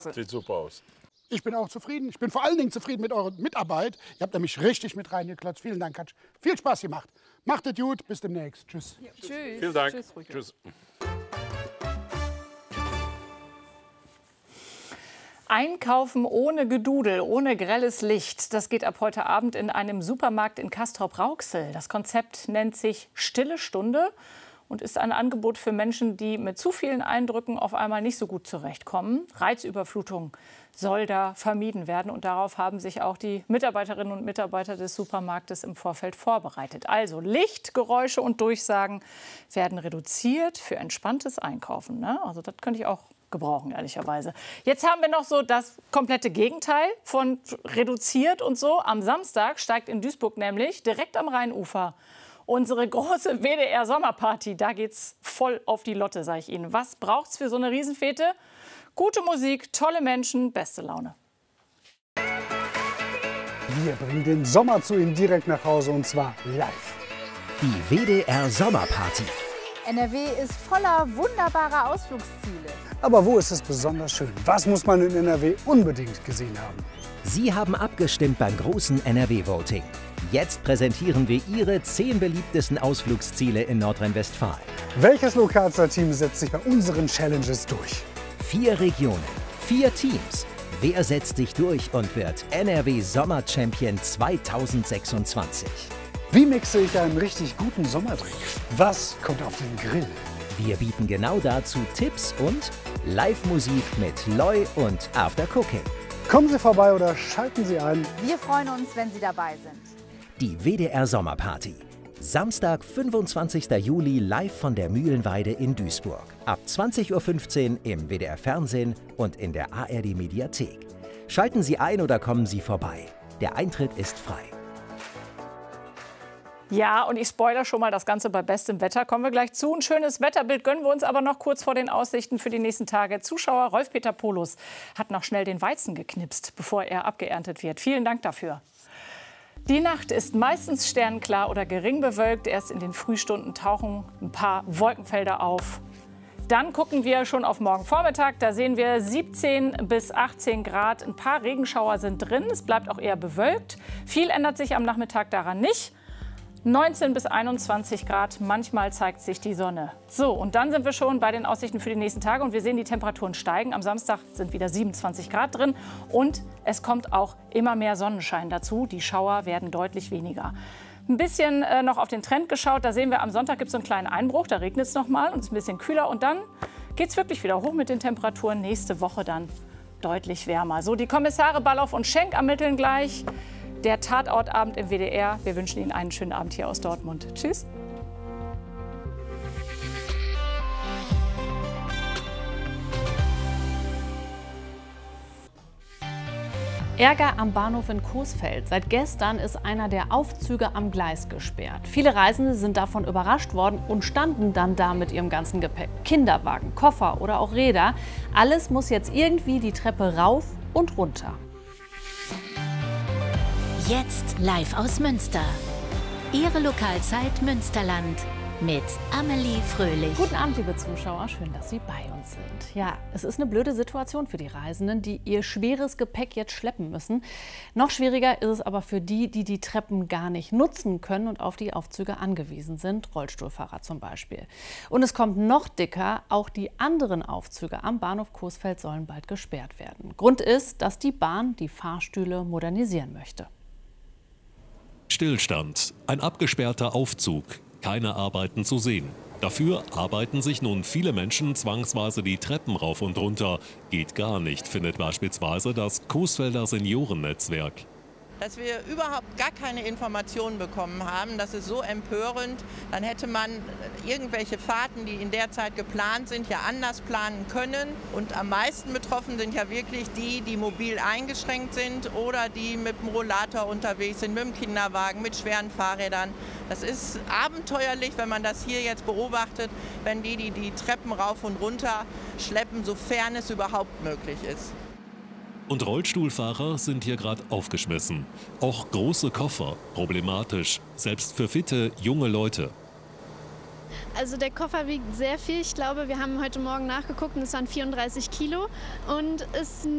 Sieht super aus. Ich bin auch zufrieden. Ich bin vor allen Dingen zufrieden mit eurer Mitarbeit. Ihr habt nämlich richtig mit reingeklotzt. Vielen Dank, Katsch. Viel Spaß gemacht. Macht es gut. Bis demnächst. Tschüss. Ja, tschüss. Vielen Dank. Tschüss. Tschüss. Einkaufen ohne Gedudel, ohne grelles Licht. Das geht ab heute Abend in einem Supermarkt in Castrop-Rauxel. Das Konzept nennt sich Stille Stunde und ist ein Angebot für Menschen, die mit zu vielen Eindrücken auf einmal nicht so gut zurechtkommen. Reizüberflutung soll da vermieden werden. Und darauf haben sich auch die Mitarbeiterinnen und Mitarbeiter des Supermarktes im Vorfeld vorbereitet. Also Licht, Geräusche und Durchsagen werden reduziert für entspanntes Einkaufen. Ne? Also das könnte ich auch gebrauchen, ehrlicherweise. Jetzt haben wir noch so das komplette Gegenteil von reduziert und so. Am Samstag steigt in Duisburg nämlich direkt am Rheinufer unsere große WDR-Sommerparty. Da geht's voll auf die Lotte, sage ich Ihnen. Was braucht's für so eine Riesenfete? Gute Musik, tolle Menschen, beste Laune. Wir bringen den Sommer zu Ihnen direkt nach Hause und zwar live. Die WDR-Sommerparty. NRW ist voller wunderbarer Ausflugsziele. Aber wo ist es besonders schön? Was muss man in NRW unbedingt gesehen haben? Sie haben abgestimmt beim großen NRW-Voting. Jetzt präsentieren wir Ihre 10 beliebtesten Ausflugsziele in Nordrhein-Westfalen. Welches Lokalzeit-Team setzt sich bei unseren Challenges durch? 4 Regionen, 4 Teams. Wer setzt sich durch und wird NRW-Sommer-Champion 2026? Wie mixe ich einen richtig guten Sommerdrink? Was kommt auf den Grill? Wir bieten genau dazu Tipps und Live-Musik mit Loi und After Cooking. Kommen Sie vorbei oder schalten Sie ein. Wir freuen uns, wenn Sie dabei sind. Die WDR-Sommerparty. Samstag, 25. Juli, live von der Mühlenweide in Duisburg. Ab 20:15 Uhr im WDR-Fernsehen und in der ARD-Mediathek. Schalten Sie ein oder kommen Sie vorbei. Der Eintritt ist frei. Ja, und ich spoilere schon mal das Ganze bei bestem Wetter. Kommen wir gleich zu. Ein schönes Wetterbild gönnen wir uns aber noch kurz vor den Aussichten für die nächsten Tage. Zuschauer Rolf-Peter Polus hat noch schnell den Weizen geknipst, bevor er abgeerntet wird. Vielen Dank dafür. Die Nacht ist meistens sternklar oder gering bewölkt. Erst in den Frühstunden tauchen ein paar Wolkenfelder auf. Dann gucken wir schon auf morgen Vormittag. Da sehen wir 17 bis 18 Grad. Ein paar Regenschauer sind drin. Es bleibt auch eher bewölkt. Viel ändert sich am Nachmittag daran nicht. 19 bis 21 Grad, manchmal zeigt sich die Sonne. So, und dann sind wir schon bei den Aussichten für die nächsten Tage und wir sehen, die Temperaturen steigen. Am Samstag sind wieder 27 Grad drin und es kommt auch immer mehr Sonnenschein dazu. Die Schauer werden deutlich weniger. Ein bisschen noch auf den Trend geschaut, da sehen wir, am Sonntag gibt es so einen kleinen Einbruch, da regnet es noch mal und es ist ein bisschen kühler und dann geht es wirklich wieder hoch mit den Temperaturen. Nächste Woche dann deutlich wärmer. So, die Kommissare Balloff und Schenk ermitteln gleich. Der Tatortabend im WDR. Wir wünschen Ihnen einen schönen Abend hier aus Dortmund. Tschüss. Ärger am Bahnhof in Coesfeld. Seit gestern ist einer der Aufzüge am Gleis gesperrt. Viele Reisende sind davon überrascht worden und standen dann da mit ihrem ganzen Gepäck. Kinderwagen, Koffer oder auch Räder. Alles muss jetzt irgendwie die Treppe rauf und runter. Jetzt live aus Münster. Ihre Lokalzeit Münsterland mit Amelie Fröhlich. Guten Abend, liebe Zuschauer. Schön, dass Sie bei uns sind. Ja, es ist eine blöde Situation für die Reisenden, die ihr schweres Gepäck jetzt schleppen müssen. Noch schwieriger ist es aber für die, die die Treppen gar nicht nutzen können und auf die Aufzüge angewiesen sind, Rollstuhlfahrer zum Beispiel. Und es kommt noch dicker, auch die anderen Aufzüge am Bahnhof Coesfeld sollen bald gesperrt werden. Grund ist, dass die Bahn die Fahrstühle modernisieren möchte. Stillstand, ein abgesperrter Aufzug, keine Arbeiten zu sehen. Dafür arbeiten sich nun viele Menschen zwangsweise die Treppen rauf und runter. Geht gar nicht, findet beispielsweise das Coesfelder Seniorennetzwerk. Dass wir überhaupt gar keine Informationen bekommen haben, das ist so empörend. Dann hätte man irgendwelche Fahrten, die in der Zeit geplant sind, ja anders planen können. Und am meisten betroffen sind ja wirklich die, die mobil eingeschränkt sind oder die mit dem Rollator unterwegs sind, mit dem Kinderwagen, mit schweren Fahrrädern. Das ist abenteuerlich, wenn man das hier jetzt beobachtet, wenn die Treppen rauf und runter schleppen, sofern es überhaupt möglich ist. Und Rollstuhlfahrer sind hier gerade aufgeschmissen. Auch große Koffer, problematisch, selbst für fitte, junge Leute. Also der Koffer wiegt sehr viel. Ich glaube, wir haben heute Morgen nachgeguckt und es waren 34 Kilo. Und es